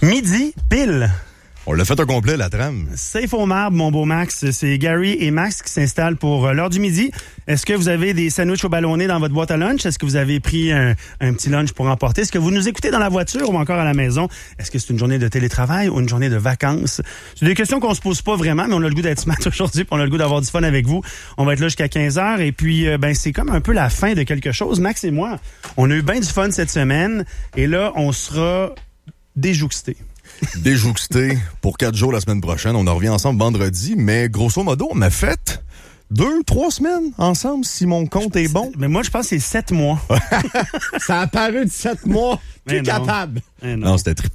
Midi, pile. On l'a fait au complet, la trame. Safe au marbre, mon beau Max. C'est Gary et Max qui s'installent pour l'heure du midi. Est-ce que vous avez des sandwichs au ballonné dans votre boîte à lunch? Est-ce que vous avez pris un petit lunch pour emporter? Est-ce que vous nous écoutez dans la voiture ou encore à la maison? Est-ce que c'est une journée de télétravail ou une journée de vacances? C'est des questions qu'on se pose pas vraiment, mais on a le goût d'être smart aujourd'hui, puis on a le goût d'avoir du fun avec vous. On va être là jusqu'à 15h et puis c'est comme un peu la fin de quelque chose. Max et moi, on a eu bien du fun cette semaine et là, on sera déjouxtés. Déjouxté pour 4 jours la semaine prochaine. On en revient ensemble vendredi, mais grosso modo, on a fait 2-3 semaines ensemble, si mon compte est bon. Mais moi, je pense que c'est 7 mois. Ça a paru de 7 mois. Plus capable. Non, c'était trippant.